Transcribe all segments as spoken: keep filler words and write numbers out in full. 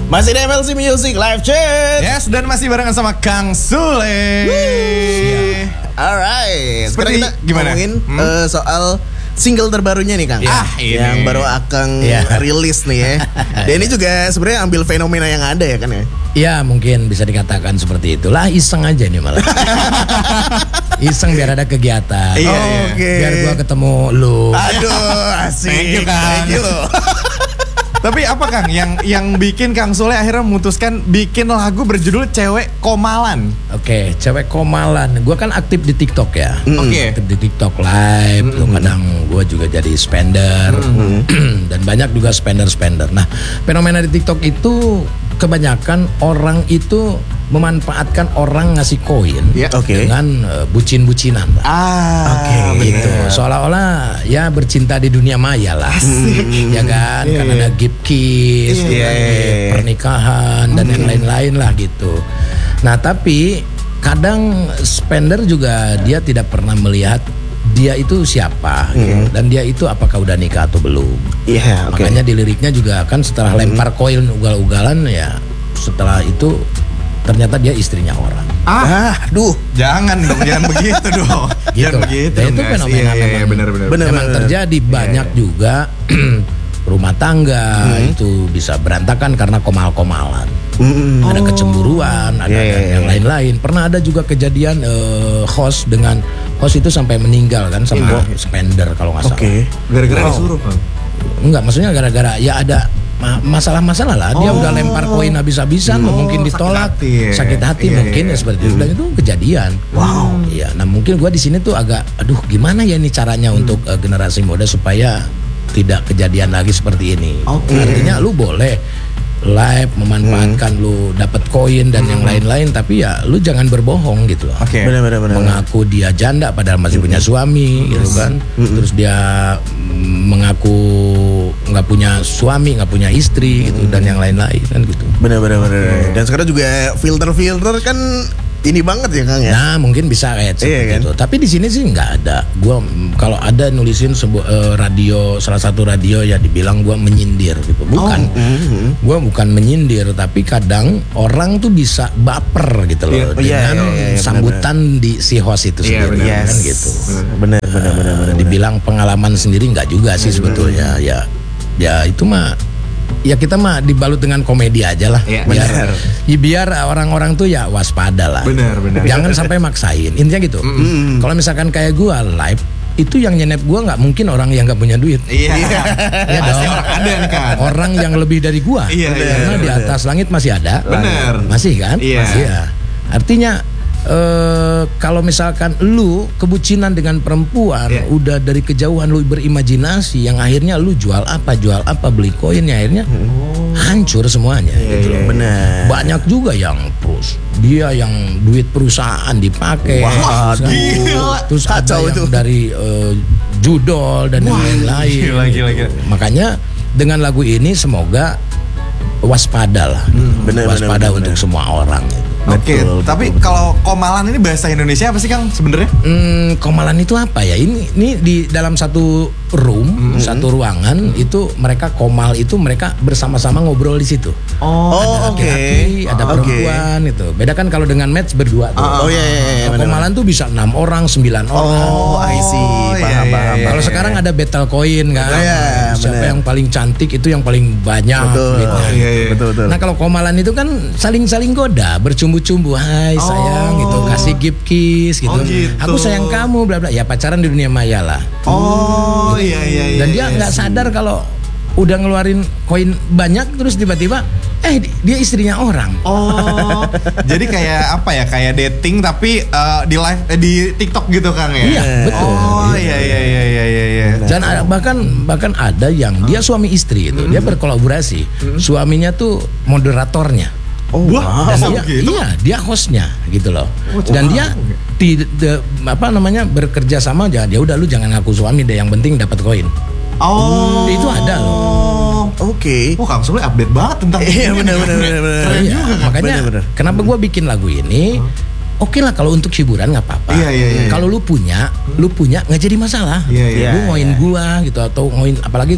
Masih di M L C Music Live Chat. Yes, dan masih barengan sama Kang Sule. Alright. Sekarang Seperti kita gimana? ngomongin Hmm? uh, soal single terbarunya nih Kang. Ah, ini. Yang baru Akang Ya. rilis nih ya. Dan ini juga sebenarnya ambil fenomena yang ada ya kan ya. Ya mungkin bisa dikatakan seperti itulah, iseng aja nih malah. Iseng biar ada kegiatan. Iya, iya. Oke. Biar gua ketemu lu. Aduh, asik. Thank you, Kang. Thank you. Tapi apa Kang yang yang bikin Kang Sule akhirnya memutuskan bikin lagu berjudul Cewek Komalan? Oke, cewek komalan. Gua kan aktif di TikTok ya. Oke. Aktif di TikTok live. Tuh, kadang gua juga jadi spender. Dan banyak juga spender-spender. Nah, fenomena di TikTok itu kebanyakan orang itu memanfaatkan orang ngasih koin Ya, oke. dengan uh, bucin-bucinan lah. Ah, Oke, Gitu, seolah-olah ya bercinta di dunia maya lah, ya kan? Iya, Kan iya. ada gift kiss, Iya, kan, iya, gift iya. pernikahan dan yang lain-lain lah gitu. Nah tapi kadang spender juga dia tidak pernah melihat dia itu siapa gitu. Dan dia itu apakah udah nikah atau belum. Iya, oke. Makanya di liriknya juga kan setelah lempar koin ugal-ugalan ya, setelah itu ternyata dia istrinya orang. Ah, Ah, duh. jangan dong, jangan begitu dong. Gitu Jangan lah. begitu. Ya, itu Mas. fenomena Iya, iya, iya, memang, benar-benar. Benar. memang terjadi banyak juga rumah tangga itu bisa berantakan karena komal-komalan. Mm-mm. Ada kecemburuan, ada Iya, iya, dan yang iya. lain-lain. Pernah ada juga kejadian eh, host dengan host itu sampai meninggal kan sama spender kalau nggak salah. Oke. Gara-gara Wow. disuruh, Bang. Enggak, maksudnya gara-gara ya ada ma- masalah-masalah lah. Dia udah lempar koin habis-habisan, Oh, mungkin ditolak, sakit hati ya. sakit hati Iya, mungkin iya. ya seperti itu. Dan itu kejadian. Wow. Iya. Nah mungkin gua di sini tuh agak, aduh gimana ya ini caranya untuk eh, generasi muda supaya tidak kejadian lagi seperti ini. Oke. Artinya lu boleh live memanfaatkan lu dapat koin dan yang lain-lain, tapi ya lu jangan berbohong gitu loh. Oke. Benar-benar benar. Mengaku dia janda padahal masih punya suami gitu kan. Terus dia mm, mengaku nggak punya suami, nggak punya istri gitu dan yang lain-lain kan gitu. Benar-benar benar. Dan sekarang juga filter-filter kan ini banget ya Kang ya. Nah mungkin bisa kayak seperti Iya kan? itu. Tapi di sini sih nggak ada. Gua mm, kalau ada nulisin sebuah eh, radio, salah satu radio ya dibilang gua menyindir gitu. Bukan. Mhm. Gua bukan menyindir, tapi kadang orang tuh bisa baper gitu loh Iya, iya, dengan iya, iya, iya, sambutan di si host itu Iya, sendiri benar. kan Yes. gitu. Benar benar benar benar. Dibilang pengalaman sendiri nggak juga sih sebetulnya. Ya, ya itu mah. Ya kita mah dibalut dengan komedi aja lah. Iya, biar, benar. ya biar orang-orang tuh ya waspada lah. Benar, benar. Jangan sampai maksain. Intinya gitu. Kalau misalkan kayak gua live, itu yang nyenep gua nggak mungkin orang yang nggak punya duit. Iya. Ya Pasti dong. orang ada nih kan. Orang yang lebih dari gua. Iya, iya, Karena di benar. atas langit masih ada. Benar. Masih kan? Iya. Masih ya. Artinya eh kalau misalkan lu kebucinan dengan perempuan Iya. udah dari kejauhan lu berimajinasi yang akhirnya lu jual apa jual apa beli koin ya akhirnya hancur semuanya gitu loh. Benar. Banyak juga yang terus dia yang duit perusahaan dipakai Wah, terus, kan, gila. terus ada Kacau yang itu. dari eh, judol dan yang Wah, lain-lain gila, gitu. gila, gila. Makanya dengan lagu ini semoga waspada lah, benar, waspada benar, untuk benar. semua orang. Gitu. Oke, Betul, tapi betul, kalau komalan ini bahasa Indonesia apa sih Kang sebenarnya? Hmm, komalan itu apa ya? Ini ini di dalam satu room, satu ruangan itu mereka komal itu mereka bersama-sama ngobrol di situ. Oh, Oh, oke. Laki-laki, ada Oke. perempuan itu. Beda kan kalau dengan match berdua tuh. Oh iya iya, iya Kalau benar. komalan tuh bisa enam orang, sembilan orang. Oh, I see. Oh, iya, Paham iya, paham. iya. Kalau sekarang ada battle coin kan. Iya, Siapa benar. yang paling cantik itu yang paling banyak Betul. duitnya. Iya, iya. Betul betul. Nah kalau komalan itu kan saling-saling goda, bercumbu-cumbu, hai sayang gitu, kasih gift kiss gitu. Oh, gitu. Aku sayang kamu, bla bla. Ya pacaran di dunia maya lah. Oh, iya iya iya. Dan dia iya. nggak sadar kalau udah ngeluarin koin banyak terus tiba-tiba, eh dia istrinya orang. Oh, jadi kayak apa ya? Kayak dating tapi eh, di live eh, di TikTok gitu Kang ya? Iya betul. Oh, iya iya iya iya iya iya. Dan ada, bahkan bahkan ada yang dia suami istri itu, dia berkolaborasi. Suaminya tuh moderatornya. Oh, Wah, Dan masa dia, begitu? iya dia hostnya gitu loh. Oh, Dan wow. dia tidak apa namanya bekerja sama aja. Ya udah lu jangan ngaku suami deh, yang penting dapat koin. Oh, Itu ada loh. Oke. Oh, Kang Sule update banget tentang Iya ini. benar benar benar benar. Iya, makanya Bener-bener. kenapa gua bikin lagu ini? Oke lah kalau untuk hiburan nggak apa-apa. Iya, iya, iya. Kalau lu punya, lu punya nggak jadi masalah. Iya, iya. Lu Iya, ngoin iya. gua gitu atau ngoin apalagi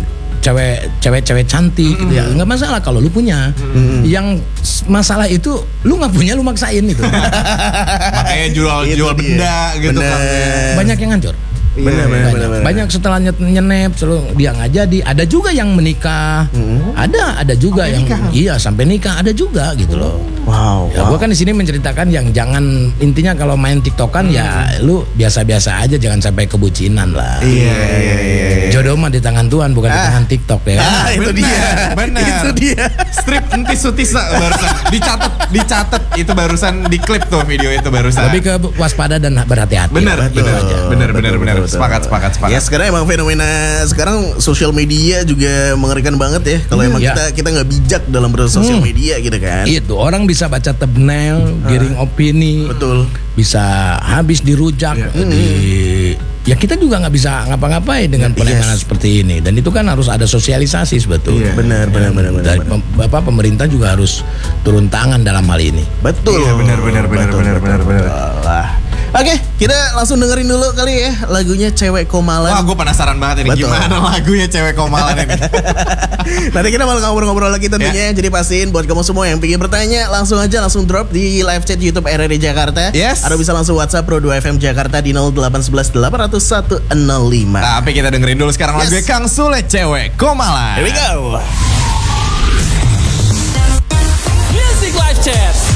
cewek cewek-cewek cantik gitu ya. Nggak masalah kalau lu punya. Yang masalah itu lu nggak punya, lu maksain itu. Makanya jual Itu jual dia. benda gitu Bener. kan. Banyak yang hancur. Bener, bener, banyak, bener, bener. banyak setelah nyet- nyenep selalu dia nggak jadi. Ada juga yang menikah, ada ada juga Sampai yang nikah? iya sampai nikah, ada juga gitu loh. Wow. Ya, wow. gua kan di sini menceritakan yang jangan, intinya kalau main TikTokan ya lu biasa-biasa aja, jangan sampai kebucinan lah. Iya iya iya. Jodoh mah di tangan Tuhan, bukan di Ah. tangan TikTok ya kan. Ah, itu Bener, dia. bener. Itu dia. Strip entis sutisa barusan dicatat dicatat itu barusan di klip tuh video itu barusan. Lebih ke waspada dan berhati-hati. bener Gitu bener aja. bener Betul, bener betul, bener betul. sepakat sepakat sepakat. Ya sekarang emang fenomena sekarang sosial media juga mengerikan banget ya. Kalau emang ya. kita kita nggak bijak dalam bersosial media gitu kan. Itu orang bisa baca thumbnail, giring opini, Betul. bisa habis dirujak di ya kita juga nggak bisa ngapa-ngapain dengan penanganan Yes. seperti ini, dan itu kan harus ada sosialisasi sebetulnya. Iya. Benar, benar, benar, benar, Dari benar. pem- Bapak pemerintah juga harus turun tangan dalam hal ini. Betul. Iya, benar, benar, benar, Betul, benar, betul, benar, benar. betul lah. Oke, kita langsung dengerin dulu kali ya lagunya Cewek Komalan. Wah, gue penasaran banget ini Betul. gimana lagunya Cewek Komalan ini. Nanti kita bakal ngobrol-ngobrol lagi tentunya. Jadi pastiin buat kamu semua yang pengen bertanya, langsung aja langsung drop di live chat YouTube R R D Jakarta. Yes. Atau bisa langsung WhatsApp Pro dua F M Jakarta di nol delapan satu satu delapan nol satu nol lima. Tapi kita dengerin dulu sekarang Yes. lagunya Kang Sule Cewek Komalan. Here we go. Music Live Chat.